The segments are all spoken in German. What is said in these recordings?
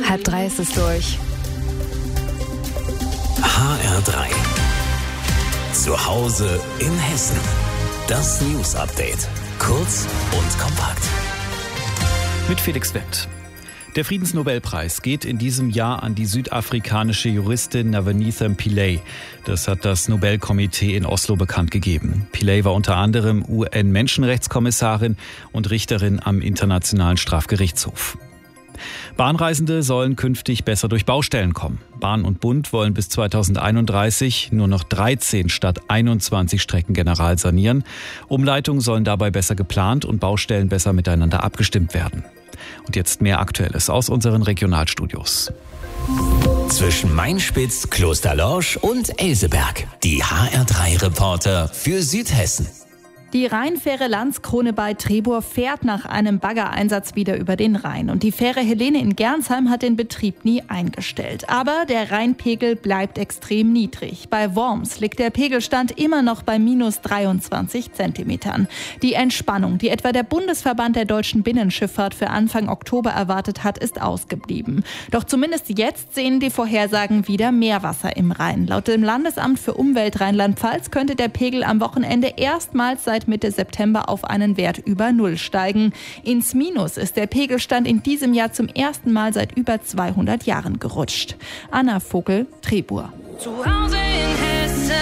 2:30 ist es durch. HR3. Zu Hause in Hessen. Das News Update. Kurz und kompakt. Mit Felix Wendt. Der Friedensnobelpreis geht in diesem Jahr an die südafrikanische Juristin Navanitha Pillay. Das hat das Nobelkomitee in Oslo bekannt gegeben. Pillay war unter anderem UN-Menschenrechtskommissarin und Richterin am Internationalen Strafgerichtshof. Bahnreisende sollen künftig besser durch Baustellen kommen. Bahn und Bund wollen bis 2031 nur noch 13 statt 21 Strecken general sanieren. Umleitungen sollen dabei besser geplant und Baustellen besser miteinander abgestimmt werden. Und jetzt mehr Aktuelles aus unseren Regionalstudios. Zwischen Mainspitz, Klosterlorsch und Elseberg. Die HR3-Reporter für Südhessen. Die Rheinfähre Landskrone bei Trebur fährt nach einem Baggereinsatz wieder über den Rhein. Und die Fähre Helene in Gernsheim hat den Betrieb nie eingestellt. Aber der Rheinpegel bleibt extrem niedrig. Bei Worms liegt der Pegelstand immer noch bei minus 23 Zentimetern. Die Entspannung, die etwa der Bundesverband der deutschen Binnenschifffahrt für Anfang Oktober erwartet hat, ist ausgeblieben. Doch zumindest jetzt sehen die Vorhersagen wieder Meerwasser im Rhein. Laut dem Landesamt für Umwelt Rheinland-Pfalz könnte der Pegel am Wochenende erstmals seit Mitte September auf einen Wert über Null steigen. Ins Minus ist der Pegelstand in diesem Jahr zum ersten Mal seit über 200 Jahren gerutscht. Anna Vogel, Trebur. Zu Hause in Hessen.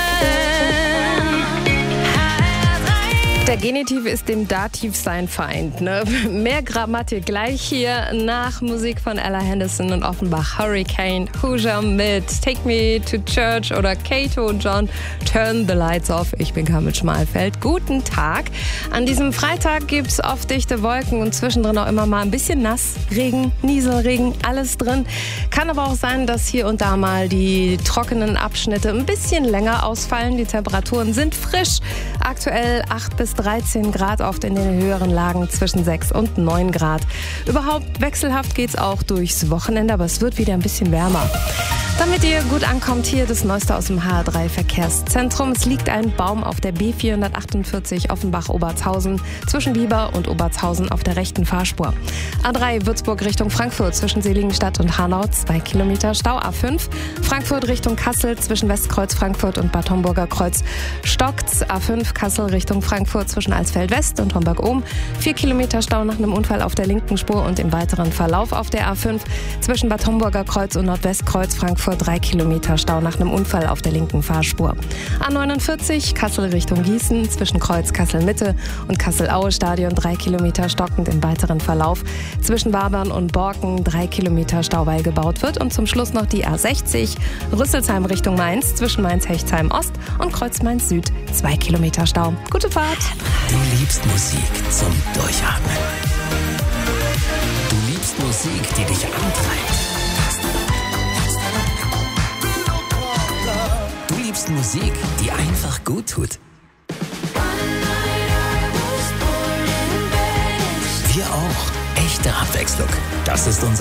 Der Genitiv ist dem Dativ sein Feind. Ne? Mehr Grammatik gleich hier nach Musik von Ella Henderson und Offenbach. Hurricane, Hoosier mit Take Me to Church oder Kato und John, Turn the Lights Off. Ich bin Carmen Schmalfeld. Guten Tag. An diesem Freitag gibt's oft dichte Wolken und zwischendrin auch immer mal ein bisschen nass. Regen, Nieselregen, alles drin. Kann aber auch sein, dass hier und da mal die trockenen Abschnitte ein bisschen länger ausfallen. Die Temperaturen sind frisch. Aktuell 8 bis 13 Grad, oft in den höheren Lagen zwischen 6 und 9 Grad. Überhaupt wechselhaft geht's auch durchs Wochenende, aber es wird wieder ein bisschen wärmer. Damit ihr gut ankommt, hier das Neueste aus dem HR3 Verkehrszentrum. Es liegt ein Baum auf der B448 Offenbach-Obertshausen zwischen Bieber und Obertshausen auf der rechten Fahrspur. A3 Würzburg Richtung Frankfurt zwischen Seligenstadt und Hanau 2 Kilometer Stau. A5 Frankfurt Richtung Kassel zwischen Westkreuz Frankfurt und Bad Homburger Kreuz stockt's. A5 Kassel Richtung Frankfurt zwischen Alsfeld West und Homburg-Ohm 4 Kilometer Stau nach einem Unfall auf der linken Spur und im weiteren Verlauf auf der A5 zwischen Bad Homburger Kreuz und Nordwestkreuz Frankfurt 3 Kilometer Stau nach einem Unfall auf der linken Fahrspur. A49 Kassel Richtung Gießen zwischen Kreuz Kassel-Mitte und Kassel-Aue-Stadion 3 Kilometer stockend im weiteren Verlauf. Zwischen Wabern und Borken 3 Kilometer Stau, weil gebaut wird. Und zum Schluss noch die A60 Rüsselsheim Richtung Mainz zwischen Mainz-Hechtsheim-Ost und Kreuz-Mainz-Süd 2 Kilometer Stau. Gute Fahrt! Du liebst Musik zum Durchatmen. Du liebst Musik, die dich antreibt. Du liebst Musik, die einfach gut tut. Wir auch. Echte Abwechslung. Das ist unser